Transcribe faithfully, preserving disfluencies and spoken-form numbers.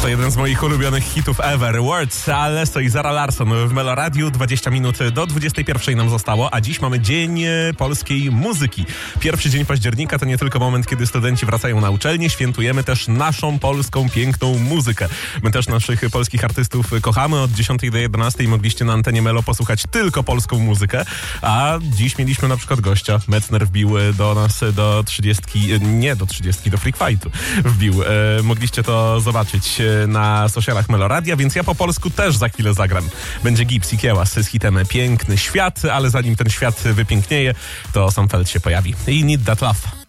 To jeden z moich ulubionych hitów ever. Words, Alesso i Zara Larsson w Meloradiu. dwadzieścia minut do dwudziestej pierwszej nam zostało, a dziś mamy Dzień Polskiej Muzyki. Pierwszy dzień października to nie tylko moment, kiedy studenci wracają na uczelnię, świętujemy też naszą polską, piękną muzykę. My też naszych polskich artystów kochamy. Od dziesiątej do jedenastej mogliście na antenie Melo posłuchać tylko polską muzykę, a dziś mieliśmy na przykład gościa. Metzner wbił do nas do trzydziestki, nie do trzydziestki, do Freak Fightu wbił. E, mogliście to zobaczyć na socialach Meloradia, więc ja po polsku też za chwilę zagram. Będzie Gips i Kiełas z hitem Piękny Świat, ale zanim ten świat wypięknieje, to Sam Feld się pojawi. I Need That Love.